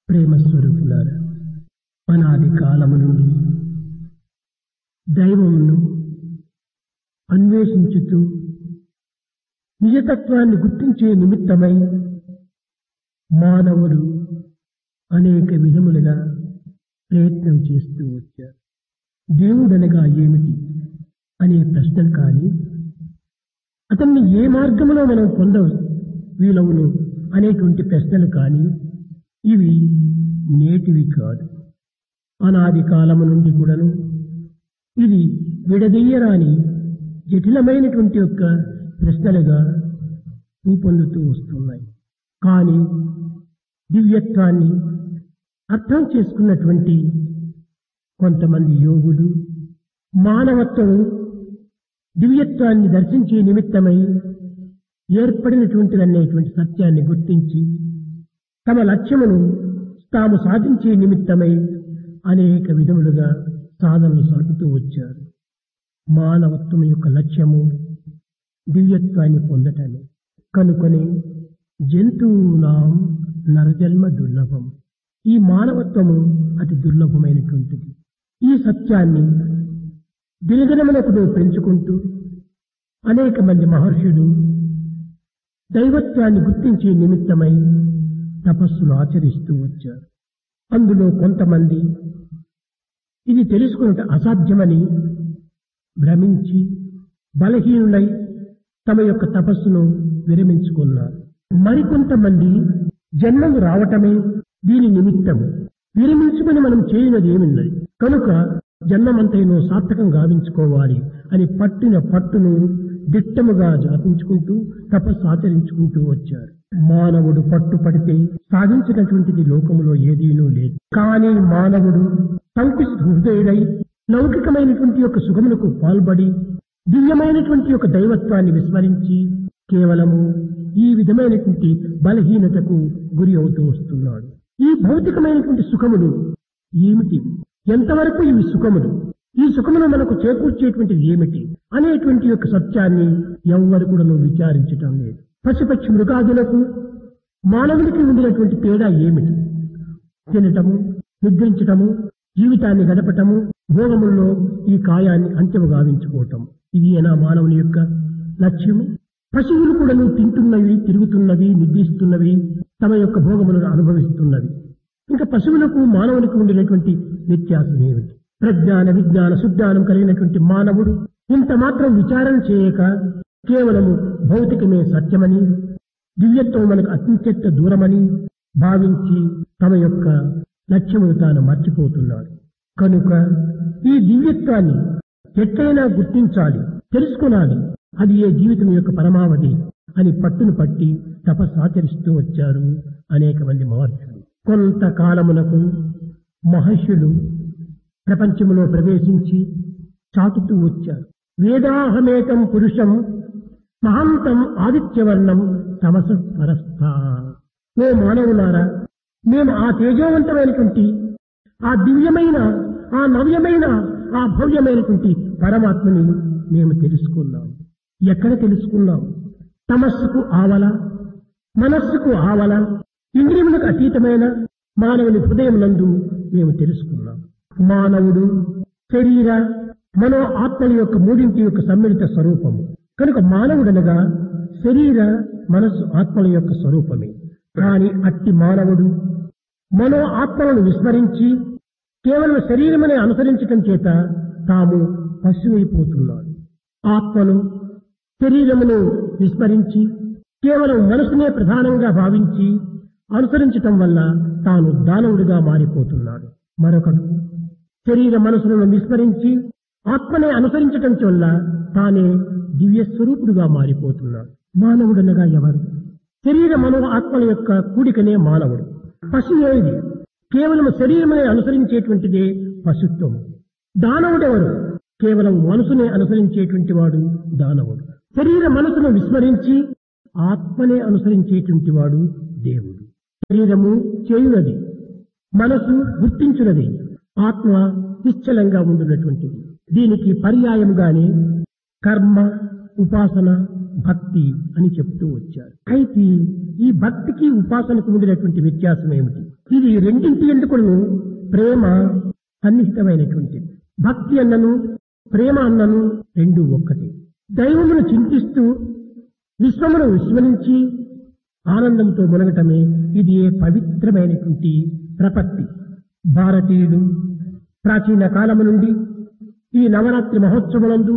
ప్రేమ స్వరూపులారా, అనాది కాలము నుండి దైవమును అన్వేషించుతూ నిజతత్వాన్ని గుర్తించే నిమిత్తమై మానవుడు అనేక విధములుగా ప్రయత్నం చేస్తూ వచ్చారు. దేవుడనగా ఏమిటి అనే ప్రశ్నలు కానీ, అతన్ని ఏ మార్గంలో మనం పొంద వీలవును అనేటువంటి ప్రశ్నలు కానీ ఇవి నేటివి కాదు. అనాది కాలము నుండి కూడాను ఇది విడదీయరాని జటిలమైనటువంటి యొక్క ప్రశ్నలుగా రూపొందుతూ వస్తున్నాయి. కానీ దివ్యత్వాన్ని అర్థం చేసుకున్నటువంటి కొంతమంది యోగులు మానవత్వం దివ్యత్వాన్ని దర్శించే నిమిత్తమై ఏర్పడినటువంటిదనేటువంటి సత్యాన్ని గుర్తించి తమ లక్ష్యమును తాము సాధించే నిమిత్తమై అనేక విధములుగా సాధనలు సాగుతూ వచ్చారు. మానవత్వం యొక్క లక్ష్యము దివ్యత్వాన్ని పొందటమే. కనుకొని జంతువునాం నరజన్మ దుర్లభం. ఈ మానవత్వము అతి దుర్లభమైనటువంటిది. ఈ సత్యాన్ని దినదినమునకు పెంచుకుంటూ అనేక మంది మహర్షులు దైవత్వాన్ని గుర్తించే నిమిత్తమై తపస్సులు ఆచరిస్తూ వచ్చారు. అందులో కొంతమంది ఇది తెలుసుకున్నట్టు అసాధ్యమని భ్రమించి బలహీనులై తమ యొక్క తపస్సును విరమించుకున్నారు. మరికొంతమంది జన్మము రావటమే దీని నిమిత్తము, విరమించుకుని మనం చేయనది ఏమిన్నది కనుక జన్మమంతైనో సార్థకం గావించుకోవాలి అని పట్టును దిట్టముగా జాపించుకుంటూ తపస్సు ఆచరించుకుంటూ వచ్చారు. మానవుడు పట్టుపడితే సాధించినటువంటిది లోకములో ఏదీనూ లేదు. కానీ మానవుడు సంకుచిత హృదయుడై లౌకికమైనటువంటి యొక్క సుఖములకు పాల్పడి దివ్యమైనటువంటి యొక్క దైవత్వాన్ని విస్మరించి కేవలము ఈ విధమైనటువంటి బలహీనతకు గురి అవుతూ వస్తున్నాడు. ఈ భౌతికమైనటువంటి సుఖములు ఏమిటి, ఎంతవరకు ఇవి సుఖములు, ఈ సుఖములు మనకు చేకూర్చేటువంటిది ఏమిటి అనేటువంటి యొక్క సత్యాన్ని ఎవ్వరు కూడా విచారించటం లేదు. పశుపక్షి మృగాదులకు మానవునికి ఉండినటువంటి తేడా ఏమిటి? తినటము, నిద్రించటము, జీవితాన్ని గడపటము, భోగముల్లో ఈ కాయాన్ని అంత్యము గావించుకోవటం, ఇది ఏనా మానవుని యొక్క లక్ష్యము? పశువులు కూడా తింటున్నవి, తిరుగుతున్నవి, నిద్రిస్తున్నవి, తమ యొక్క భోగములను అనుభవిస్తున్నవి. ఇంకా పశువులకు మానవునికి ఉండినటువంటి వ్యత్యాసం ఏమిటి? ప్రజ్ఞాన విజ్ఞాన సుజ్ఞానం కలిగినటువంటి మానవుడు ఇంత మాత్రం విచారణ చేయక కేవలము భౌతికమే సత్యమని, దివ్యత్వం మనకు అత్యంత దూరమని భావించి తమ యొక్క లక్ష్యమును తాను మర్చిపోతున్నాడు. కనుక ఈ దివ్యత్వాన్ని ఎట్లయినా గుర్తించాలి, తెలుసుకునాలి, అది ఏ జీవితం యొక్క పరమావధి అని పట్టును పట్టి తపస్సు ఆచరిస్తూ వచ్చారు అనేక మంది మహర్షులు. కొంతకాలమునకు మహర్షులు ప్రపంచంలో ప్రవేశించి చాటుతూ వచ్చారు. వేదాహమేకం పురుషం మహాంతం ఆదిత్యవర్ణం తమస పరస్థ. ఓ మానవులారా, మేము ఆ తేజవంతమైనటువంటి, ఆ దివ్యమైన, ఆ నవ్యమైన, ఆ భవ్యమైనటువంటి పరమాత్మని మేము తెలుసుకున్నాం. ఎక్కడ తెలుసుకున్నాం? తమస్సుకు ఆవల, మనస్సుకు ఆవల, ఇంద్రియములకు అతీతమైన మానవుని హృదయం నందు మేము తెలుసుకున్నాం. మానవుడు శరీర మనో ఆత్మల యొక్క మూడింటి యొక్క సమ్మిళిత స్వరూపము కనుక మానవుడనగా శరీర మనస్సు ఆత్మల యొక్క స్వరూపమే. కానీ అట్టి మానవుడు మనో ఆత్మలను విస్మరించి కేవలం శరీరమనే అనుసరించటం చేత తాము పశువైపోతున్నాడు. ఆత్మను శరీరమును విస్మరించి కేవలం మనసునే ప్రధానంగా భావించి అనుసరించటం వల్ల తాను దానవుడిగా మారిపోతున్నాడు. మరొకడు శరీర మనసులను విస్మరించి ఆత్మనే అనుసరించటం వల్ల తానే దివ్య స్వరూపుడుగా మారిపోతున్నాడు. మానవుడనగా ఎవరు? శరీర మనో ఆత్మల యొక్క కూడికనే మానవుడు. పశువు ఏది? కేవలం శరీరమనే అనుసరించేటువంటిదే పశుత్వము. దానవుడెవరు? కేవలం మనసునే అనుసరించేటువంటి వాడు దానవుడు. శరీర మనసును విస్మరించి ఆత్మనే అనుసరించేటువంటి వాడు దేవుడు. శరీరము చేయునది, మనసు గుర్తించున్నది, ఆత్మ నిశ్చలంగా ఉండున్నటువంటిది. దీనికి పర్యాయంగానే కర్మ, ఉపాసన, భక్తి అని చెప్తూ వచ్చారు. అయితే ఈ భక్తికి ఉపాసనకు ఉండినటువంటి వ్యత్యాసం ఏమిటి? ఇది రెండింటి ఎందుకును ప్రేమ సన్నిహితమైనటువంటిది. భక్తి అన్నను ప్రేమ అన్నను రెండు ఒక్కటి. దైవమును చింతిస్తూ విశ్వమును విస్మరించి ఆనందంతో మునగటమే ఇది పవిత్రమైనటువంటి ప్రపత్తి. భారతీయులు ప్రాచీన కాలము నుండి ఈ నవరాత్రి మహోత్సవములందు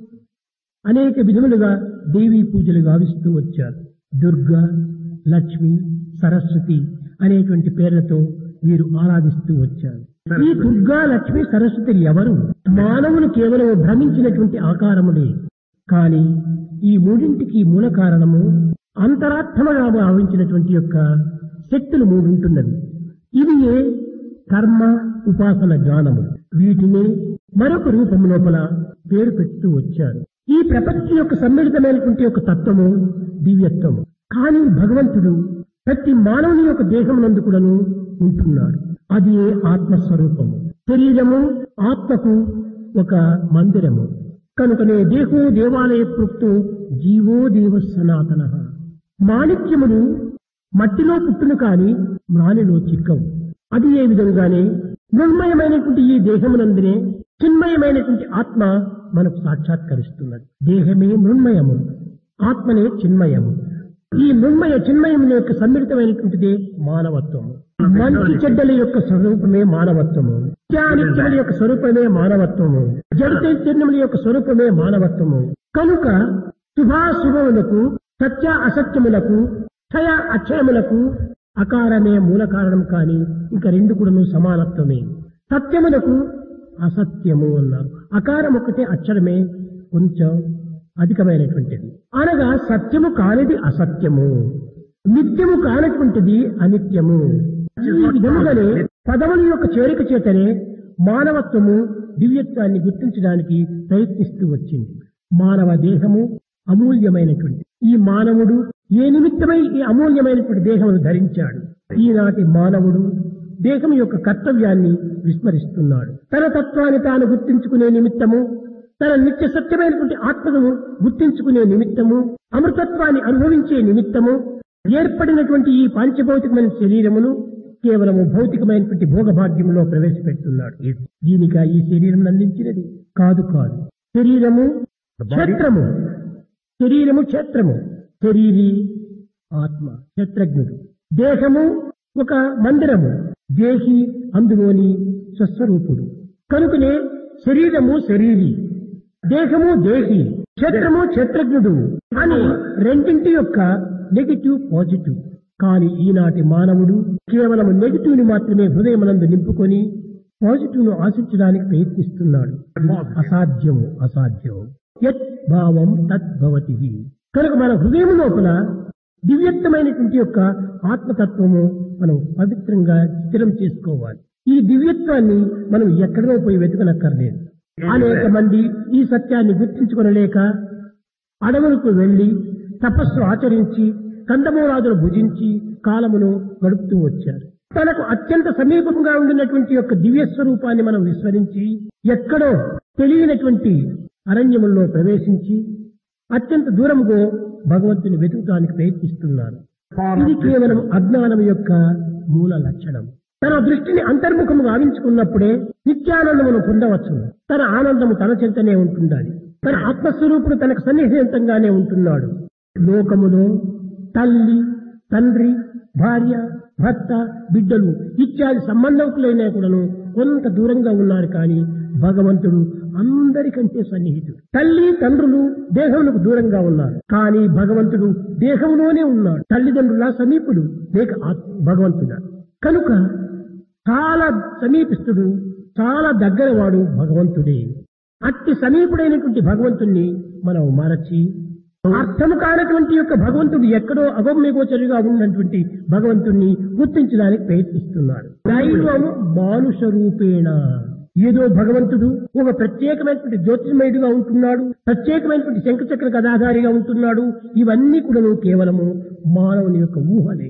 అనేక విధములుగా దేవీ పూజలు గావిస్తూ వచ్చారు. దుర్గా, లక్ష్మి, సరస్వతి అనేటువంటి పేర్లతో వీరు ఆరాధిస్తూ వచ్చారు. ఈ దుర్గా, లక్ష్మి, సరస్వతులు ఎవరు? మానవులు కేవలం భ్రమించినటువంటి ఆకారములే. కాని ఈ మూడింటికి మూల కారణము అంతరాత్మగా భావించినటువంటి యొక్క శక్తులు మూడు ఉంటున్నవి. ఇవి కర్మ, ఉపాసన, జ్ఞానము. వీటిని మరొక రూపము లోపల పేరు పెడుతూ వచ్చారు. ఈ ప్రపంచం యొక్క సమ్మిళితమైనటువంటి యొక్క తత్వము దివ్యత్వము. కానీ భగవంతుడు ప్రతి మానవుని యొక్క దేహమునందు కూడాను ఉంటున్నాడు. అది ఆత్మస్వరూపము. శరీరము ఆత్మకు ఒక మందిరము. కనుకనే దేహో దేవాలయ ప్రోక్తో జీవో దేవ సనాతన. మాణిక్యములు మట్టిలో పుట్టును కాని మ్రానిలో చిక్కవు. అది ఏ విధంగానే మృన్మయమైనటువంటి ఈ దేహమునందునే చిన్మయమైనటువంటి ఆత్మ మనకు సాక్షాత్కరిస్తున్నది. దేహమే మృన్మయము, ఆత్మనే చిన్మయము. ఈ మృన్మయ చిన్మయముల యొక్క సమ్మిళితమైనటువంటిదే మానవత్వము. మంచి చెడ్డల యొక్క స్వరూపమే మానవత్వము. నిత్యానిత్యముల యొక్క స్వరూపమే మానవత్వము. జడితైతన్యముల యొక్క స్వరూపమే మానవత్వము. కనుక శుభాశుభములకు, సత్య అసత్యములకు, క్షయ అక్షయములకు అకారమే మూల కారణం. కాని ఇంకా రెండు కూడాను సమానత్వమే. సత్యములకు అసత్యము అన్నారు. అకారం ఒక్కటే, అక్షరమే కొంచెం అధికమైనటువంటిది. అనగా సత్యము కానిది అసత్యము, నిత్యము కానటువంటిది అనిత్యము. ఈ విధముగానే పదముల యొక్క చేరిక చేతనే మానవత్వము దివ్యత్వాన్ని గుర్తించడానికి ప్రయత్నిస్తూ వచ్చింది. మానవ దేహము అమూల్యమైనటువంటి ఈ మానవుడు ఏ నిమిత్తమై ఈ అమూల్యమైనటువంటి దేహమును ధరించాడు? ఈనాటి మానవుడు దేహం యొక్క కర్తవ్యాన్ని విస్మరిస్తున్నాడు. తన తత్వాన్ని తాను గుర్తించుకునే నిమిత్తము, తన నిత్య సత్యమైనటువంటి ఆత్మను గుర్తించుకునే నిమిత్తము, అమృతత్వాన్ని అనుభవించే నిమిత్తము ఏర్పడినటువంటి ఈ పాంచభౌతికమైన శరీరమును కేవలము భౌతికమైనటువంటి భోగభాగ్యములో ప్రవేశపెడుతున్నాడు. దీనిగా ఈ శరీరం అందించినది కాదు. శరీరము క్షేత్రము, శరీరము క్షేత్రము, శరీరి ఆత్మ క్షేత్రజ్ఞుడు. దేహము ఒక మందిరము, దేహి అందులోని స్వస్వరూపుడు. కనుకనే శరీరము శరీరి, దేహము దేహి, క్షేత్రము క్షేత్రజ్ఞుడు అని రెండింటి యొక్క నెగిటివ్ పాజిటివ్. కాని ఈనాటి మానవుడు కేవలం నెగిటివ్ ని మాత్రమే హృదయమునందు నింపుకొని పాజిటివ్ ను ఆశించడానికి ప్రయత్నిస్తున్నాడు. అసాధ్యము. యత్ భావం తద్భవతి. కనుక మన హృదయం లోపల దివ్యత్వమైనటువంటి యొక్క ఆత్మతత్వము మనం పవిత్రంగా స్థిరం చేసుకోవాలి. ఈ దివ్యత్వాన్ని మనం ఎక్కడో పోయి వెతకనక్కర్లేదు. అనేక మంది ఈ సత్యాన్ని గుర్తించుకొనలేక అడవులకు వెళ్లి తపస్సు ఆచరించి కందమూలాదులు భుజించి కాలమును గడుపుతూ వచ్చారు. తనకు అత్యంత సమీపంగా ఉండినటువంటి యొక్క దివ్య స్వరూపాన్ని మనం విస్మరించి ఎక్కడో తెలియనటువంటి అరణ్యముల్లో ప్రవేశించి అత్యంత దూరముగా భగవంతుని వెతుకుతానికి ప్రయత్నిస్తున్నారు. ఇది కేవలం అజ్ఞానం యొక్క మూల లక్షణం. తన దృష్టిని అంతర్ముఖము గావించుకున్నప్పుడే నిత్యానందమును పొందవచ్చు. తన ఆనందము తన చెంతనే ఉంటుండాలి. తన ఆత్మస్వరూపుడు తనకు సన్నిహితంగానే ఉంటున్నాడు. లోకములో తల్లి, తండ్రి, భార్య, భర్త, బిడ్డలు ఇత్యాది సంబంధకులైనా కూడాను కొంత దూరంగా ఉన్నారు. కానీ భగవంతుడు అందరికంటే సన్నిహితుడు. తల్లి తండ్రులు దేహములకు దూరంగా ఉన్నారు. కానీ భగవంతుడు దేహంలోనే ఉన్నాడు. తల్లిదండ్రుల సమీపుడు లేక భగవంతుడా. కనుక చాలా సమీపిస్తుడు, చాలా దగ్గర వాడు భగవంతుడే. అట్టి సమీపుడైనటువంటి భగవంతుణ్ణి మనం మరచి అర్థము కానటువంటి యొక్క భగవంతుడు ఎక్కడో అగమ్యగోచరుగా ఉన్నటువంటి భగవంతుణ్ణి గుర్తించడానికి ప్రయత్నిస్తున్నాడు. దైవము మానుష రూపేణ. ఏదో భగవంతుడు ఒక ప్రత్యేకమైనటువంటి జ్యోతిర్మయుడిగా ఉంటున్నాడు, ప్రత్యేకమైనటువంటి శంఖచక్ర గదాధారిగా ఉంటున్నాడు. ఇవన్నీ కూడా కేవలము మానవుని యొక్క ఊహలే.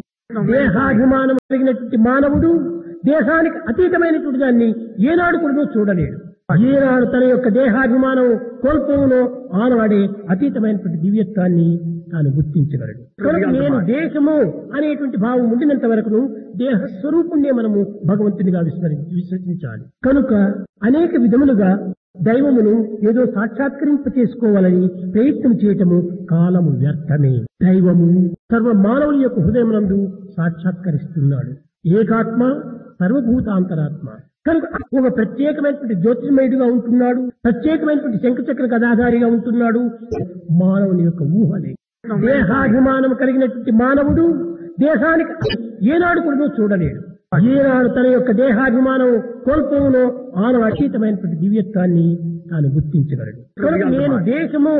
దేహాభిమానం కలిగినటువంటి మానవుడు దేహానికి అతీతమైనటువంటి దాన్ని ఏనాడు కూడా చూడలేడు. ఏనాడు తన యొక్క దేహాభిమానం కోల్పోవునో ఆనాడే అతీతమైనటువంటి దివ్యత్వాన్ని తాను గుర్తించగలడు. కనుక నేను దేశము అనేటువంటి భావం ఉండినంత వరకు దేహ స్వరూపుణ్ణే మనము భగవంతునిగా విశ్వసించాలి. కనుక అనేక విధములుగా దైవమును ఏదో సాక్షాత్కరింప చేసుకోవాలని ప్రయత్నం చేయటము కాలము వ్యర్థమే. దైవము సర్వ మానవుల యొక్క హృదయమునందు సాక్షాత్కరిస్తున్నాడు. ఏకాత్మ సర్వభూతాంతరాత్మ. కనుక ఒక ప్రత్యేకమైనటువంటి జ్యోతిర్మయుడిగా ఉంటున్నాడు, ప్రత్యేకమైనటువంటి శంఖచక్ర గదాధారిగా ఉంటున్నాడు. మానవుని యొక్క ఊహలే. దేహాభిమానం కలిగినటువంటి మానవుడు దేహానికి ఏనాడు కూడా చూడలేడు. ఏనాడు తన యొక్క దేహాభిమానం కోల్పోవునో ఆనాడు అతీతమైనటువంటి దివ్యత్వాన్ని తాను గుర్తించగలడు. కనుక నేను దేశము